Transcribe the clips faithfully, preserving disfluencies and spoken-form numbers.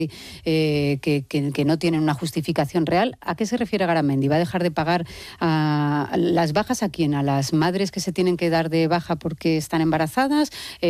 Eh, que, que, que no tienen una justificación real. ¿A qué se refiere Garamendi? ¿Va a dejar de pagar a las bajas a quién? ¿A las madres que se tienen que dar de baja porque están embarazadas?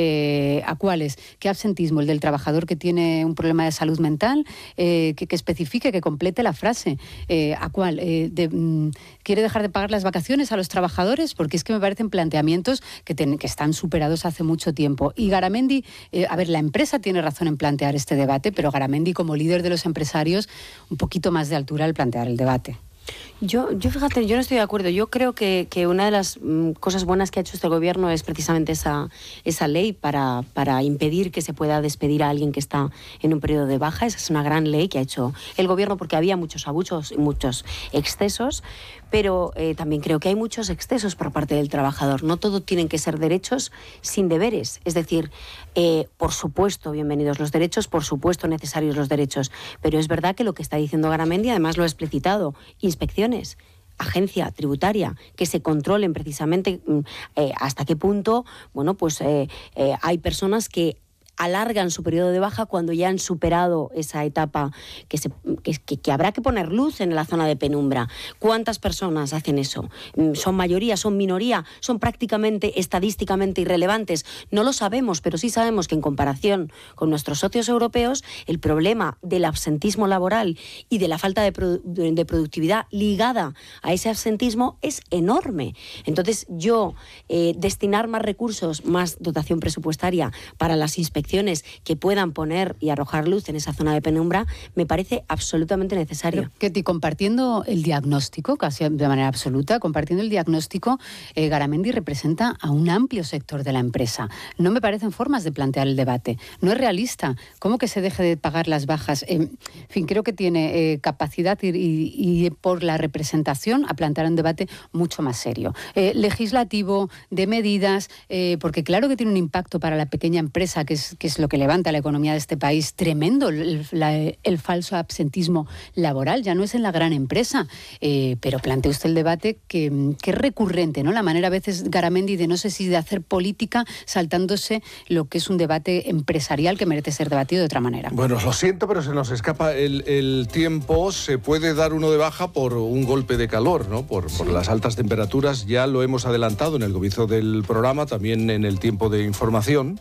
Eh, ¿A cuáles? ¿Qué absentismo? ¿El del trabajador que tiene un problema de salud mental? Eh, que, que especifique, que complete la frase. Eh, ¿A cuál? Eh, de, mm, ¿Quiere dejar de pagar las vacaciones a los trabajadores? Porque es que me parecen planteamientos que, ten, que están superados hace mucho tiempo. Y Garamendi, eh, a ver, la empresa tiene razón en plantear este debate, pero Garamendi, como líder de los empresarios, un poquito más de altura al plantear el debate. Yo, yo fíjate, yo no estoy de acuerdo. Yo creo que, que una de las mm, cosas buenas que ha hecho este gobierno es precisamente esa, esa ley para, para impedir que se pueda despedir a alguien que está en un periodo de baja. Esa es una gran ley que ha hecho el gobierno porque había muchos abusos y muchos excesos, pero eh, también creo que hay muchos excesos por parte del trabajador. No todo tienen que ser derechos sin deberes. Es decir, eh, por supuesto, bienvenidos los derechos, por supuesto necesarios los derechos, pero es verdad que lo que está diciendo Garamendi, además lo ha explicitado, inspecciones, agencia tributaria, que se controlen precisamente eh, hasta qué punto, bueno, pues eh, eh, hay personas que alargan su periodo de baja cuando ya han superado esa etapa que, se, que, que, que habrá que poner luz en la zona de penumbra. ¿Cuántas personas hacen eso? ¿Son mayoría? ¿Son minoría? ¿Son prácticamente estadísticamente irrelevantes? No lo sabemos, pero sí sabemos que en comparación con nuestros socios europeos, el problema del absentismo laboral y de la falta de, produ- de productividad ligada a ese absentismo es enorme. Entonces yo, eh, destinar más recursos, más dotación presupuestaria para las inspecciones que puedan poner y arrojar luz en esa zona de penumbra, me parece absolutamente necesario. Pero, Ketty, compartiendo el diagnóstico, casi de manera absoluta, compartiendo el diagnóstico, eh, Garamendi representa a un amplio sector de la empresa. No me parecen formas de plantear el debate. No es realista. ¿Cómo que se deje de pagar las bajas? Eh, en fin, creo que tiene eh, capacidad y, y, y por la representación a plantear un debate mucho más serio. Eh, legislativo, de medidas, eh, porque claro que tiene un impacto para la pequeña empresa, que es que es lo que levanta la economía de este país, tremendo el, la, el falso absentismo laboral, ya no es en la gran empresa, eh, pero plantea usted el debate que, que es recurrente, ¿no? La manera a veces, Garamendi, de no sé si de hacer política saltándose lo que es un debate empresarial que merece ser debatido de otra manera. Bueno, lo siento, pero se nos escapa el, el tiempo. Se puede dar uno de baja por un golpe de calor, ¿no? Por, por las altas temperaturas. Ya lo hemos adelantado en el comienzo del programa, también en el tiempo de información.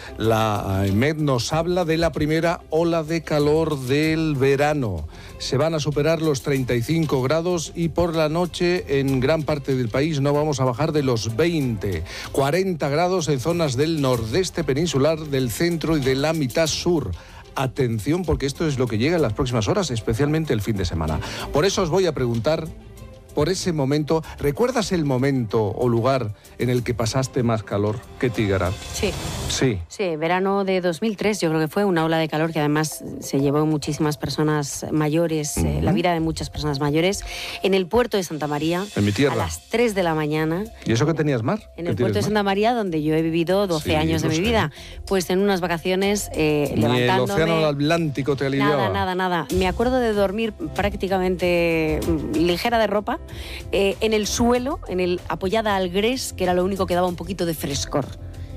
La AEMET nos habla de la primera ola de calor del verano. Se van a superar los treinta y cinco grados y por la noche en gran parte del país no vamos a bajar de los veinte. cuarenta grados en zonas del nordeste peninsular, del centro y de la mitad sur. Atención, porque esto es lo que llega en las próximas horas, especialmente el fin de semana. Por eso os voy a preguntar por ese momento. ¿Recuerdas el momento o lugar en el que pasaste más calor? Ketty Garat. Sí. Sí. Sí, verano de dos mil tres, yo creo que fue una ola de calor que además se llevó muchísimas personas mayores, uh-huh. eh, la vida de muchas personas mayores, en el puerto de Santa María. En mi tierra. A las tres de la mañana. ¿Y eso que tenías mar? En el puerto de Santa María, donde yo he vivido doce sí, años de mi sé. vida. Pues en unas vacaciones eh, Ni levantándome... el océano Atlántico te aliviaba. Nada, nada, nada. Me acuerdo de dormir prácticamente ligera de ropa, eh, en el suelo, en el, apoyada al grés, que era lo único que daba un poquito de frescor.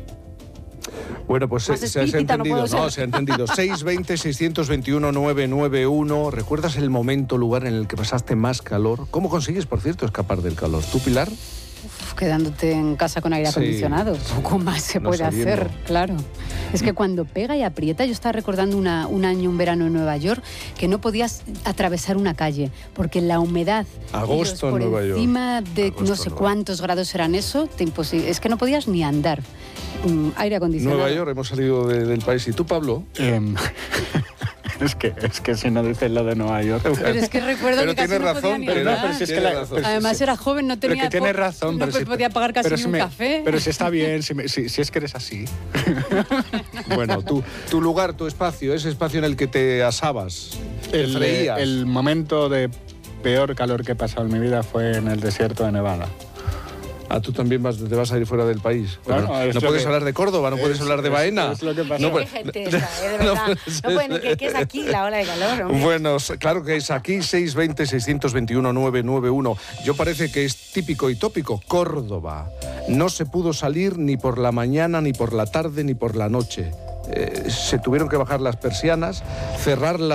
Bueno, pues se, se, se ha entendido, no, no se ha entendido. seis veinte, seiscientos veintiuno, novecientos noventa y uno. ¿Recuerdas el momento, lugar en el que pasaste más calor? ¿Cómo consigues, por cierto, escapar del calor? ¿Tú, Pilar? Uf, quedándote en casa con aire sí. acondicionado. Poco más se no puede saliendo. hacer, claro. Es que cuando pega y aprieta, yo estaba recordando una, un año, un verano en Nueva York, que no podías atravesar una calle, porque la humedad... Agosto por en Nueva York. encima de Agosto, no sé cuántos grados eran eso, te imposible. Es que no podías ni andar. Um, aire acondicionado. Nueva York, hemos salido de, del país. ¿Y tú, Pablo? Eh, es, que, es que si no dices lo de Nueva York... Pero es que recuerdo pero que casi tiene no razón, podía ni pero, andar. pero si es que la, pero Además si, era joven, no tenía... Pero que tienes razón. No pero si, podía pagar casi pero ni si un me, café. Pero si está bien, si, me, si, si es que eres así. Bueno, tu, tu lugar, tu espacio, ese espacio en el que te asabas, te El, freías. el momento de peor calor que he pasado en mi vida fue en el desierto de Nevada. Ah, tú también vas, te vas a ir fuera del país. Bueno, Bueno, es no lo puedes que- hablar de Córdoba, no es- puedes hablar de es- Baena. es lo que pasa. No, Qué pues- gente esa, eh, de verdad. no, No pueden ni que, que es aquí la ola de calor. Hombre. Bueno, claro que es aquí, seis veinte, seiscientos veintiuno, novecientos noventa y uno. Yo parece que es típico y tópico. Córdoba. No se pudo salir ni por la mañana, ni por la tarde, ni por la noche. Eh, se tuvieron que bajar las persianas, cerrar la